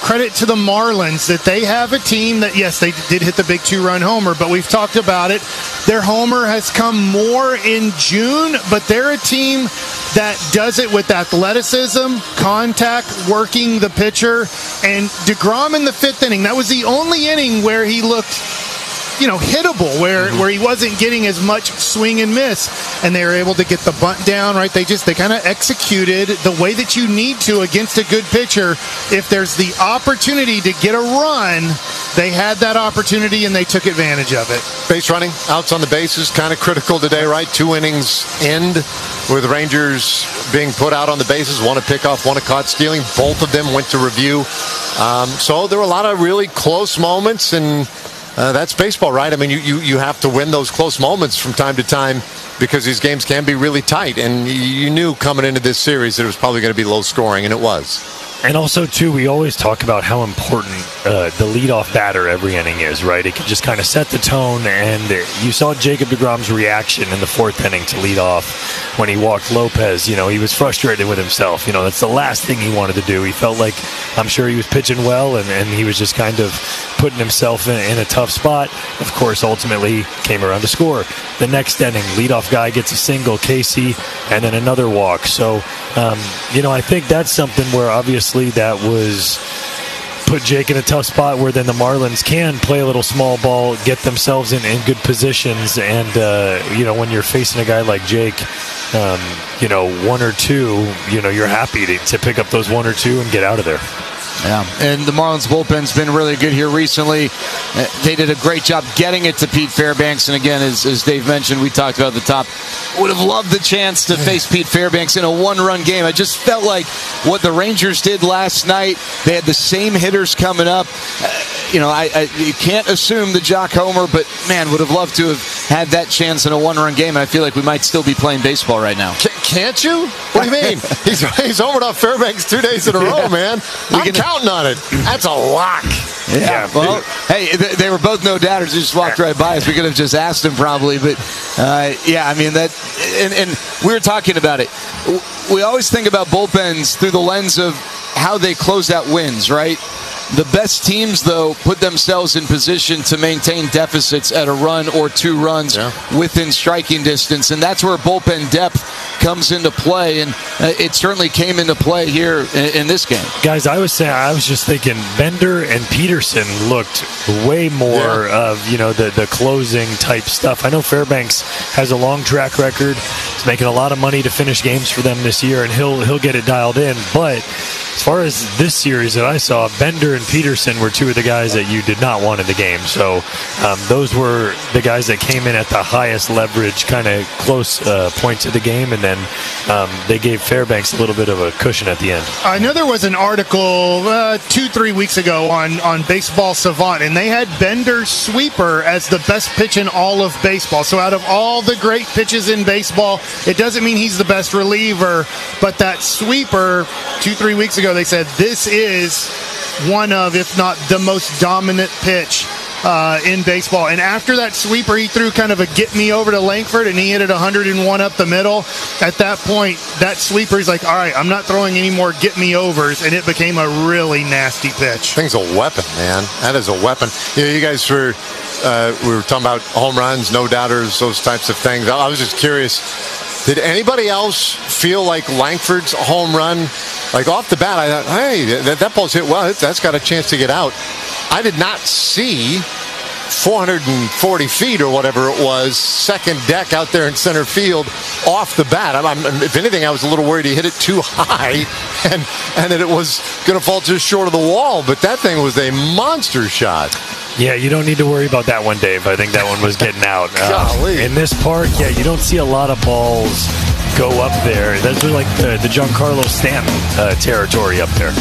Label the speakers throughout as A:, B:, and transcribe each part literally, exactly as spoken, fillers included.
A: credit to the Marlins that they have a team that, yes, they did hit the big two-run homer, but we've talked about it. Their homer has come more in June, but they're a team that does it with athleticism, contact, working the pitcher, and DeGrom in the fifth inning, that was the only inning where he looked, you know, hittable, where, mm-hmm. where he wasn't getting as much swing and miss, and they were able to get the bunt down, right? They just, they kind of executed the way that you need to against a good pitcher. If there's the opportunity to get a run, they had that opportunity, and they took advantage of it.
B: Base running, outs on the bases, kind of critical today, right? Two innings end with the Rangers being put out on the bases, one a pickoff, one a caught stealing. Both of them went to review. Um, so there were a lot of really close moments, and Uh, that's baseball, right? I mean, you, you, you have to win those close moments from time to time because these games can be really tight. And you knew coming into this series that it was probably going to be low scoring, and it was.
C: And also, too, we always talk about how important uh, the leadoff batter every inning is, right? It can just kind of set the tone, and you saw Jacob deGrom's reaction in the fourth inning to lead off when he walked Lopez. You know, he was frustrated with himself. You know, that's the last thing he wanted to do. He felt like, I'm sure he was pitching well, and, and he was just kind of putting himself in, in a tough spot. Of course, ultimately came around to score. The next inning, leadoff guy gets a single, Casey, and then another walk. So, um, you know, I think that's something where obviously that was put Jake in a tough spot where then the Marlins can play a little small ball, get themselves in, in good positions. And, uh, you know, when you're facing a guy like Jake, um, you know, one or two, you know, you're happy to, to pick up those one or two and get out of there.
D: Yeah, and the Marlins bullpen's been really good here recently. They did a great job getting it to Pete Fairbanks. And again, as, as Dave mentioned, we talked about at the top, would have loved the chance to face Pete Fairbanks in a one-run game. I just felt like what the Rangers did last night, they had the same hitters coming up. Uh, you know, I, I you can't assume the Jock homer, but, man, would have loved to have had that chance in a one-run game. And I feel like we might still be playing baseball right now.
B: Can't you? What do you mean? he's, he's homered off Fairbanks two days in a row, man. I'm can, counting on it. That's a lock.
D: Yeah, yeah, well, hey, they were both no doubters. They just walked right by us. We could have just asked them probably, but uh, yeah, I mean that. And, and we were talking about it. We always think about bullpens through the lens of how they close out wins, right? The best teams, though, put themselves in position to maintain deficits at a run or two runs yeah. within striking distance, and that's where bullpen depth comes into play, and uh, it certainly came into play here in, in this game.
C: Guys, I was saying, I was just thinking Bender and Peterson looked way more yeah. of, you know, the, the closing type stuff. I know Fairbanks has a long track record. He's making a lot of money to finish games for them this year, and he'll he'll get it dialed in, but as far as this series that I saw, Bender and Peterson were two of the guys that you did not want in the game. So um, those were the guys that came in at the highest leverage, kind of close uh, points of the game, and then um, they gave Fairbanks a little bit of a cushion at the end.
A: I know there was an article uh, two, three weeks ago on, on Baseball Savant, and they had Bender's sweeper as the best pitch in all of baseball. So out of all the great pitches in baseball, it doesn't mean he's the best reliever, but that sweeper, two, three weeks ago, they said this is one of, if not the most dominant pitch uh, in baseball. And after that sweeper, he threw kind of a get me over to Langford, and he hit it one hundred one up the middle. At that point, that sweeper, he's like, all right, I'm not throwing any more get me overs, and it became a really nasty pitch.
B: Thing's a weapon, man. That is a weapon. You know, you guys were, uh, we were talking about home runs, no doubters, those types of things. I was just curious. Did anybody else feel like Langford's home run, like off the bat, I thought, hey, that, that ball's hit well, that's got a chance to get out. I did not see four hundred forty feet or whatever it was, second deck out there in center field off the bat. I'm, I'm, if anything, I was a little worried he hit it too high and, and that it was going to fall just short of the wall, but that thing was a monster shot.
C: Yeah, you don't need to worry about that one, Dave. I think that one was getting out. Uh, in this park, yeah, you don't see a lot of balls go up there. Those are like the, the Giancarlo Stanton uh, territory up there.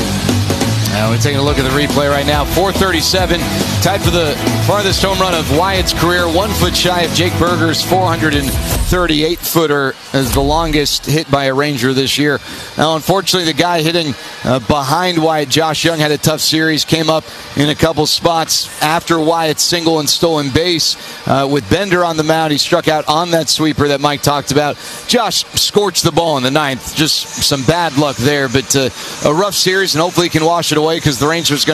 D: Now we're taking a look at the replay right now. four thirty-seven, tied for the farthest home run of Wyatt's career. One foot shy of Jake Berger's four hundred thirty-eight footer as the longest hit by a Ranger this year. Now, unfortunately, the guy hitting uh, behind Wyatt, Josh Young, had a tough series. Came up in a couple spots after Wyatt's single and stolen base. Uh, with Bender on the mound, he struck out on that sweeper that Mike talked about. Josh scorched the ball in the ninth. Just some bad luck there, but uh, a rough series, and hopefully he can wash it away because the Rangers going